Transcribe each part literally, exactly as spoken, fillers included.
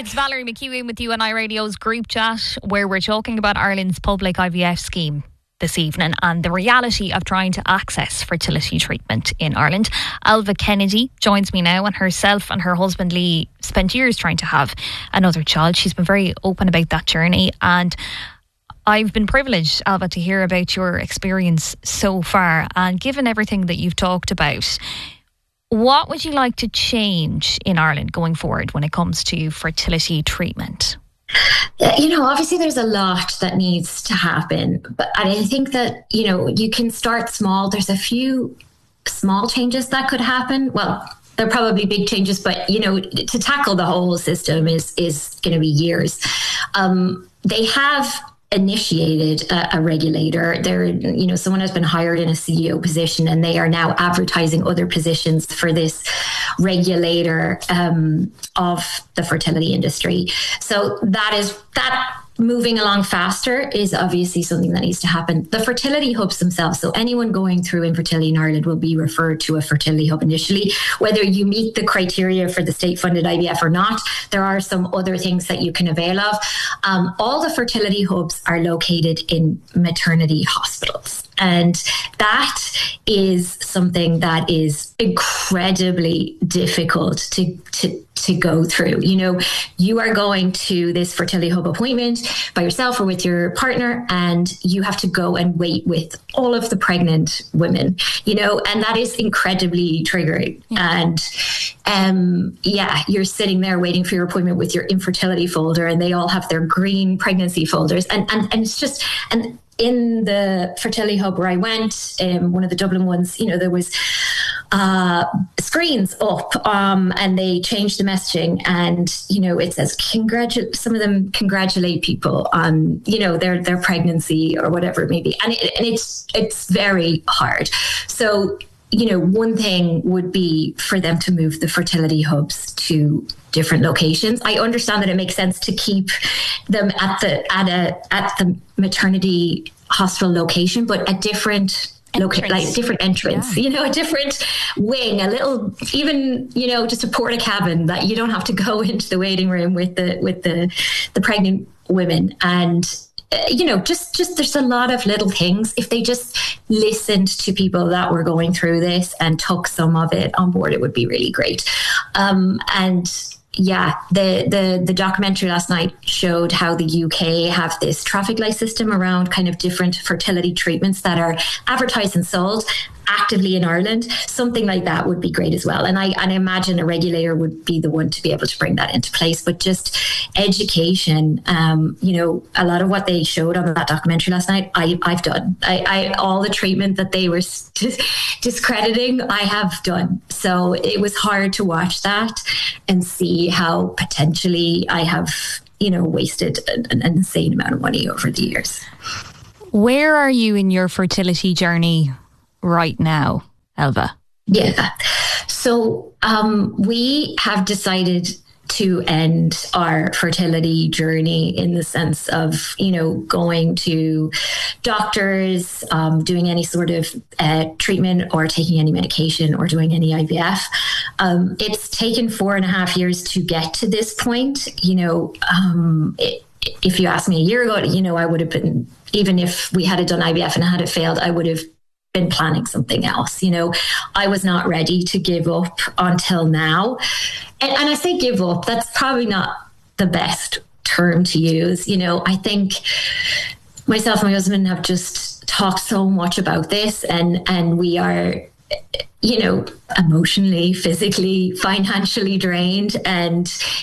It's Valerie McEwen with you on iRadio's group chat, where we're talking about Ireland's public I V F scheme this evening and the reality of trying to access fertility treatment in Ireland. Ailbhe Kennedy joins me now, and herself and her husband Lee spent years trying to have another child. She's been very open about that journey, and I've been privileged, Ailbhe, to hear about your experience so far. And given everything that you've talked about, what would you like to change in Ireland going forward when it comes to fertility treatment? You know, obviously there's a lot that needs to happen, but I think that, you know, you can start small. There's a few small changes that could happen. Well, they're probably big changes, but, you know, to tackle the whole system is, is going to be years. Um, they have initiated a, a regulator. There, you know, someone has been hired in a C E O position, and they are now advertising other positions for this regulator um, of the fertility industry. So that is that. Moving along faster is obviously something that needs to happen. The fertility hubs themselves, so anyone going through infertility in Ireland will be referred to a fertility hub initially. Whether you meet the criteria for the state-funded I V F or not, there are some other things that you can avail of. Um, all the fertility hubs are located in maternity hospitals. And that is something that is incredibly difficult to, to, to go through. You know, you are going to this fertility hub appointment by yourself or with your partner, and you have to go and wait with all of the pregnant women, you know, and that is incredibly triggering. Yeah. And um, yeah, you're sitting there waiting for your appointment with your infertility folder, and they all have their green pregnancy folders. And, and, and it's just, and in the fertility hub where I went, um, one of the Dublin ones, you know, there was uh, screens up um, and they changed the messaging, and, you know, it says, congratu- some of them congratulate people on, you know, their, their pregnancy or whatever it may be. And, it, and it's, it's very hard. So, you know, one thing would be for them to move the fertility hubs to different locations. I understand that it makes sense to keep them at the at a at the maternity hospital location, but a different loca- like different entrance, yeah. You know, a different wing, a little, even, you know, just a porta cabin that you don't have to go into the waiting room with the with the the pregnant women. And Uh, you know, just, just there's a lot of little things. If they just listened to people that were going through this and took some of it on board, it would be really great. Um, and yeah, the, the, the documentary last night showed how the U K have this traffic light system around kind of different fertility treatments that are advertised and sold actively in Ireland. Something like that would be great as well. And I, and I imagine a regulator would be the one to be able to bring that into place. But just education, um, you know, a lot of what they showed on that documentary last night, I, I've done. I, I all the treatment that they were discrediting, I have done. So it was hard to watch that and see how potentially I have, you know, wasted an, an insane amount of money over the years. Where are you in your fertility journey right now, Ailbhe? Yeah. So um, we have decided to end our fertility journey in the sense of, you know, going to doctors, um, doing any sort of uh, treatment or taking any medication or doing any I V F. Um, it's taken four and a half years to get to this point. You know, um, it, if you asked me a year ago, you know, I would have been, even if we had done I V F and had it failed, I would have been planning something else. You know, I was not ready to give up until now. And, and I say give up, that's probably not the best term to use. You know, I think myself and my husband have just talked so much about this, and, and we are, you know, emotionally, physically, financially drained. And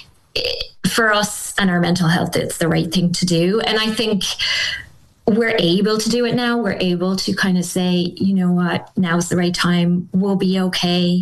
for us and our mental health, it's the right thing to do. And I think we're able to do it now. We're able to kind of say, you know what, now's the right time. We'll be okay.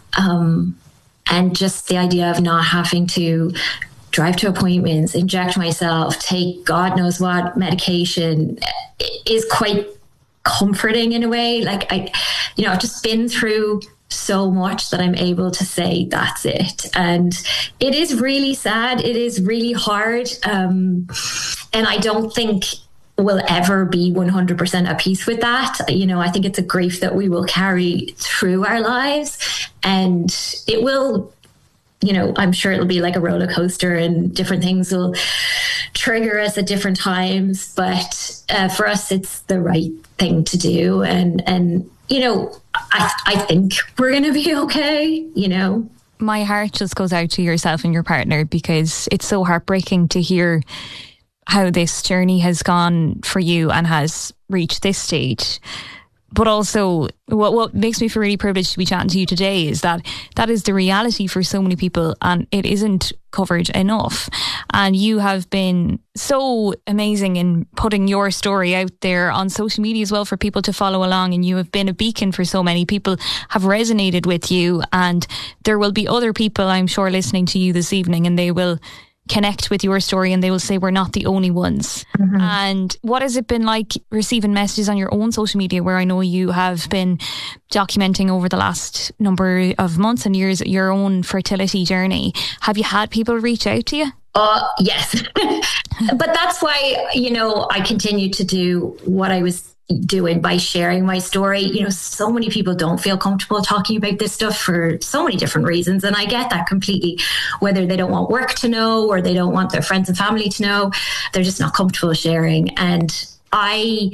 Um, and just the idea of not having to drive to appointments, inject myself, take God knows what medication is quite comforting in a way. Like I, you know, I've just been through so much that I'm able to say that's it. And it is really sad. It is really hard. Um, and I don't think will ever be one hundred percent at peace with that. You know, I think it's a grief that we will carry through our lives, and it will you know, I'm sure it'll be like a roller coaster and different things will trigger us at different times. But uh, for us, it's the right thing to do. And, and you know, I, I think we're going to be okay, you know. My heart just goes out to yourself and your partner, because it's so heartbreaking to hear how this journey has gone for you and has reached this stage. But also, what what makes me feel really privileged to be chatting to you today is that that is the reality for so many people, and it isn't covered enough. And you have been so amazing in putting your story out there on social media as well for people to follow along. And you have been a beacon for so many people, have resonated with you. And there will be other people, I'm sure, listening to you this evening, and they will connect with your story and they will say we're not the only ones. Mm-hmm. And what has it been like receiving messages on your own social media, where I know you have been documenting over the last number of months and years your own fertility journey? Have you had people reach out to you? Uh, yes. But that's why, you know, I continue to do what I was doing by sharing my story. You know, so many people don't feel comfortable talking about this stuff for so many different reasons, and I get that completely. Whether they don't want work to know or they don't want their friends and family to know, they're just not comfortable sharing. And I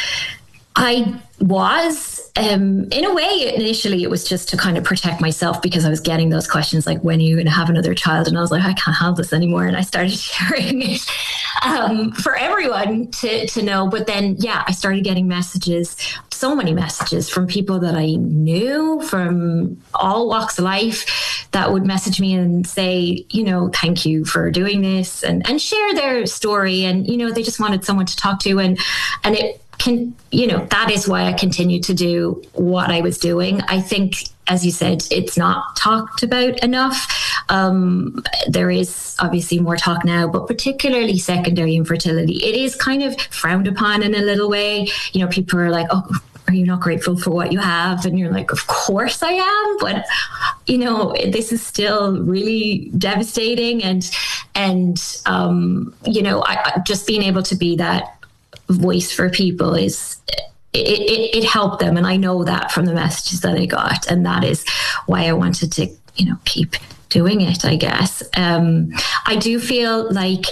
I was um in a way initially it was just to kind of protect myself, because I was getting those questions like, when are you going to have another child? And I was like, I can't have this anymore. And I started sharing it um, for everyone to, to know. But then, yeah, I started getting messages, so many messages from people that I knew from all walks of life that would message me and say, you know, thank you for doing this, and, and share their story. And, you know, they just wanted someone to talk to. And, and it can, you know, that is why I continue to do what I was doing. I think, as you said, it's not talked about enough. Um, there is obviously more talk now, but particularly secondary infertility, it is kind of frowned upon in a little way. You know, people are like, oh, are you not grateful for what you have? And you're like, of course I am. But, you know, this is still really devastating. And, and um, you know, I, I, just being able to be that voice for people is it, it, it helped them, and I know that from the messages that I got, and that is why I wanted to, you know, keep doing it, I guess. um I do feel like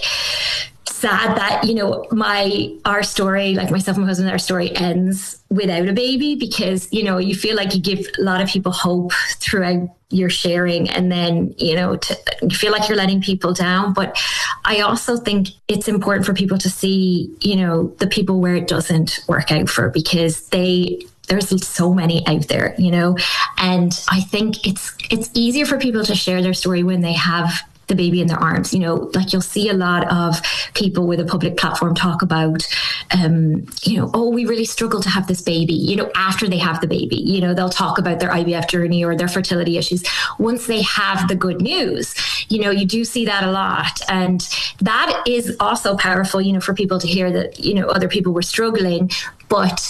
sad that, you know, my our story, like myself and my husband, our story ends without a baby, because, you know, you feel like you give a lot of people hope throughout your sharing, and then, you know, to, you feel like you're letting people down. But I also think it's important for people to see, you know, the people where it doesn't work out for, because they there's so many out there, you know, and I think it's it's easier for people to share their story when they have the baby in their arms. You know, like you'll see a lot of people with a public platform talk about, um, you know, oh, we really struggle to have this baby, you know, after they have the baby. You know, they'll talk about their I V F journey or their fertility issues once they have the good news. You know, you do see that a lot. And that is also powerful, you know, for people to hear that, you know, other people were struggling. But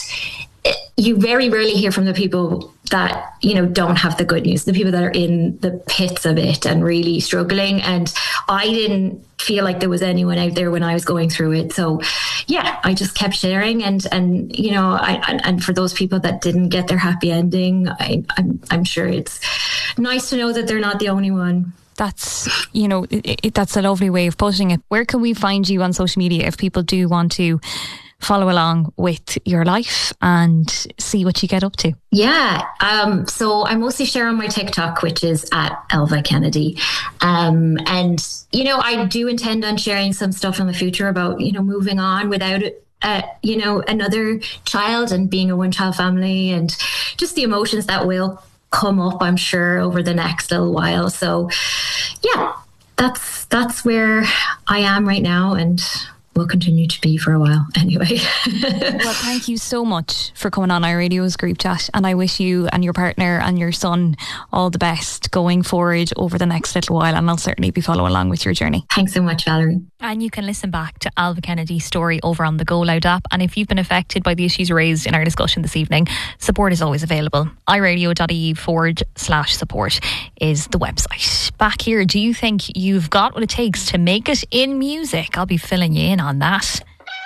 you very rarely hear from the people that, you know, don't have the good news, the people that are in the pits of it and really struggling. And I didn't feel like there was anyone out there when I was going through it. So yeah, I just kept sharing. And, and you know, I, and, and for those people that didn't get their happy ending, I, I'm, I'm sure it's nice to know that they're not the only one. That's, you know, it, it, that's a lovely way of putting it. Where can we find you on social media if people do want to follow along with your life and see what you get up to? Yeah, um, so I mostly share on my TikTok, which is at Elva Kennedy. Um, and, you know, I do intend on sharing some stuff in the future about, you know, moving on without, uh, you know, another child and being a one-child family, and just the emotions that will come up, I'm sure, over the next little while. So, yeah, that's that's where I am right now, and will continue to be for a while anyway. Well, thank you so much for coming on iRadio's group chat, and I wish you and your partner and your son all the best going forward over the next little while, and I'll certainly be following along with your journey. Thanks so much, Valerie. And you can listen back to Alva Kennedy's story over on the Go Loud app, and if you've been affected by the issues raised in our discussion this evening, support is always available. iRadio.ie forward slash support is the website. Back here, do you think you've got what it takes to make it in music? I'll be filling you in on that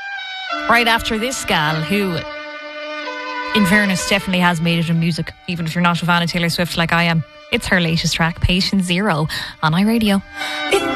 right after this gal who, in fairness, definitely has made it in music, even if you're not a fan of Taylor Swift like I am. It's her latest track, Patient Zero, on iRadio. It